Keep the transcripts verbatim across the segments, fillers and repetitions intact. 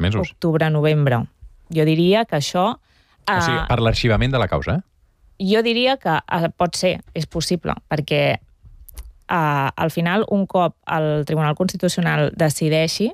octubre-novembre. Jo diria que això... O sigui, per l'arxivament de la causa, eh? Jo diria que uh, pot ser, és possible, perquè uh, al final, un cop el Tribunal Constitucional decideixi,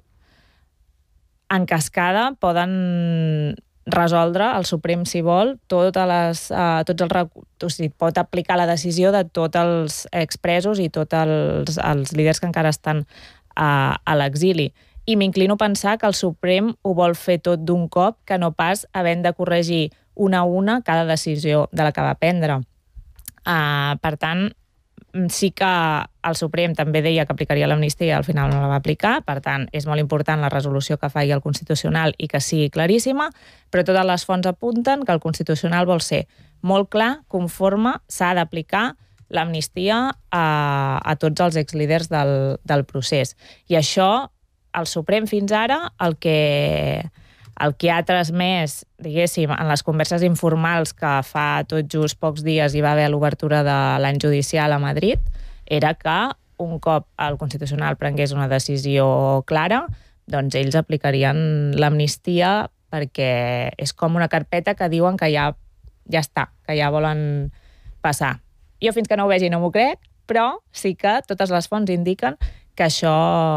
en cascada poden resoldre el Suprem, si vol, totes les, uh, tots els, o sigui, pot aplicar la decisió de tots els expresos i tots els, els líders que encara estan uh, a l'exili. I m'inclino a pensar que el Suprem ho vol fer tot d'un cop, que no pas havent de corregir una a una cada decisió de la que va prendre. Uh, per tant, sí que el Suprem també deia que aplicaria l'amnistia i al final no la va aplicar, per tant, és molt important la resolució que faci el Constitucional i que sigui claríssima, però totes les fonts apunten que el Constitucional vol ser molt clar, conforme s'ha d'aplicar l'amnistia a, a tots els exlíders del, del procés. I això, el Suprem fins ara, el que... el que ha transmès, diguéssim, en les converses informals que fa tot just pocs dies hi va haver l'obertura de l'any judicial a Madrid, era que un cop el Constitucional prengués una decisió clara, doncs ells aplicarien l'amnistia perquè és com una carpeta que diuen que ja, ja està, que ja volen passar. Jo fins que no ho vegi no m'ho crec, però sí que totes les fonts indiquen que això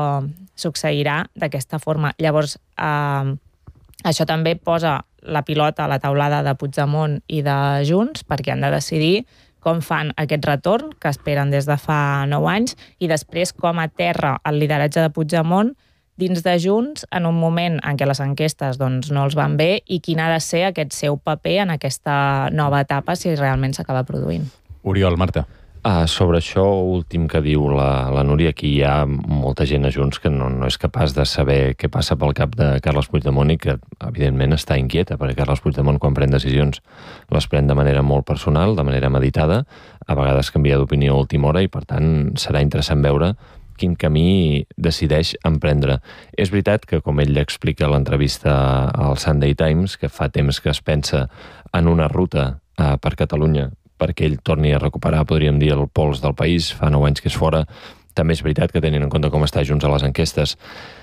succeirà d'aquesta forma. Llavors, eh, això també posa la pilota a la taulada de Puigdemont i de Junts perquè han de decidir com fan aquest retorn, que esperen des de fa nou anys, i després com aterra el lideratge de Puigdemont dins de Junts en un moment en què les enquestes doncs, no els van bé i quin ha de ser aquest seu paper en aquesta nova etapa si realment s'acaba produint. Oriol, Marta. Ah, sobre això últim que diu la, la Núria, aquí hi ha molta gent a Junts que no, no és capaç de saber què passa pel cap de Carles Puigdemont i que, evidentment, està inquieta, perquè Carles Puigdemont, quan pren decisions, les pren de manera molt personal, de manera meditada, a vegades canvia d'opinió a última hora i, per tant, serà interessant veure quin camí decideix emprendre. És veritat que, com ell explica a l'entrevista al Sunday Times, que fa temps que es pensa en una ruta eh, per Catalunya perquè ell torni a recuperar, podríem dir, el pols del país, fa nou anys que és fora. També és veritat que, tenint en compte com està Junts a les enquestes,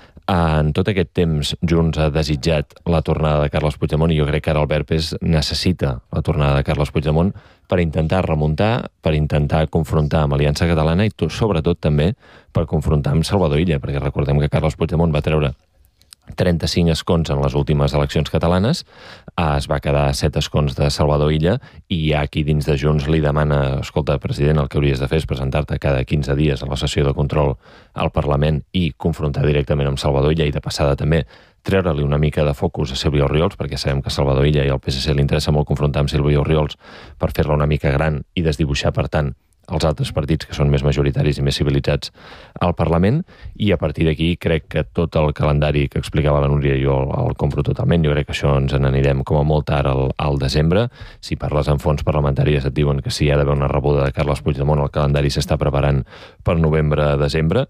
en tot aquest temps Junts ha desitjat la tornada de Carles Puigdemont i jo crec que ara el verb és necessita la tornada de Carles Puigdemont per intentar remuntar, per intentar confrontar amb Aliança Catalana i sobretot també per confrontar amb Salvador Illa, perquè recordem que Carles Puigdemont va treure trenta-cinc escons en les últimes eleccions catalanes, es va quedar set escons de Salvador Illa i hi ha qui dins de Junts li demana, escolta, president, el que hauries de fer és presentar-te cada quinze dies a la sessió de control al Parlament i confrontar directament amb Salvador Illa i de passada també treure-li una mica de focus a Sílvia Orriols, perquè sabem que a Salvador Illa i al P S C li interessa molt confrontar amb Sílvia Orriols per fer-la una mica gran i desdibuixar, per tant, els altres partits que són més majoritaris i més civilitzats al Parlament, i a partir d'aquí crec que tot el calendari que explicava la Núria jo el, el compro totalment. Jo crec que això ens n'anirem com a molt tard al, al desembre. Si parles en fonts parlamentàries et diuen que si hi ha d'haver una rebuda de Carles Puigdemont, el calendari s'està preparant per novembre-desembre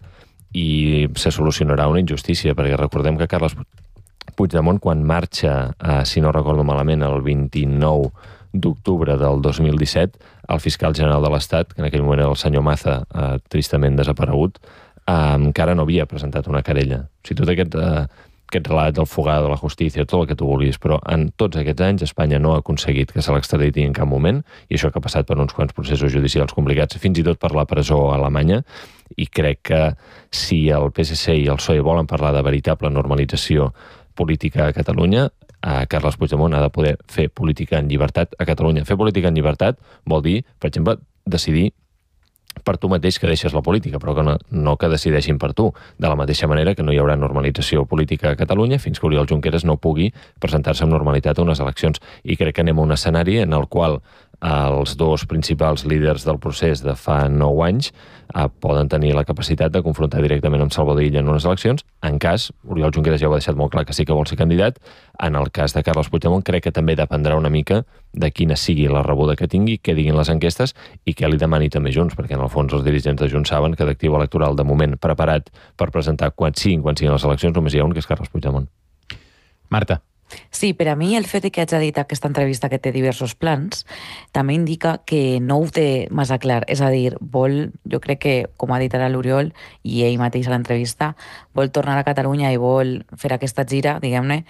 i se solucionarà una injustícia, perquè recordem que Carles Puigdemont, quan marxa, eh, si no recordo malament, el vint-i-nou d'octubre del dos mil disset, el fiscal general de l'Estat, que en aquell moment era el senyor Maza, eh, tristament desaparegut, eh, encara no havia presentat una querella. O sigui, tot aquest, eh, aquest relat del fugar de la justícia, tot el que tu vulguis, però en tots aquests anys Espanya no ha aconseguit que se l'extraditi en cap moment, i això que ha passat per uns quants processos judicials complicats, fins i tot per la presó alemanya, i crec que si el P S C i el P S O E volen parlar de veritable normalització política a Catalunya, a Carles Puigdemont ha de poder fer política en llibertat a Catalunya. Fer política en llibertat vol dir, per exemple, decidir per tu mateix que deixes la política, però que no, no que decideixin per tu. De la mateixa manera que no hi haurà normalització política a Catalunya fins que Oriol Junqueras no pugui presentar-se amb normalitat a unes eleccions. I crec que anem a un escenari en el qual els dos principals líders del procés de fa nou anys eh, poden tenir la capacitat de confrontar directament amb Salvador Illa en unes eleccions. En cas, Oriol Junqueras ja ho ha deixat molt clar que sí que vol ser candidat. En el cas de Carles Puigdemont crec que també dependrà una mica de quina sigui la rebuda que tingui, què diguin les enquestes i què li demani també Junts, perquè en el fons els dirigents de Junts saben que d'actiu electoral de moment preparat per presentar quan siguin, quan siguin les eleccions, només hi ha un, que és Carles Puigdemont. Marta. Sí, per a mi el fet que hagi dit aquesta entrevista que té diversos plans també indica que no ho té massa clar. És a dir, vol, jo crec que, com ha dit ara l'Oriol i ell mateix a l'entrevista, vol tornar a Catalunya i vol fer aquesta gira, diguem-ne,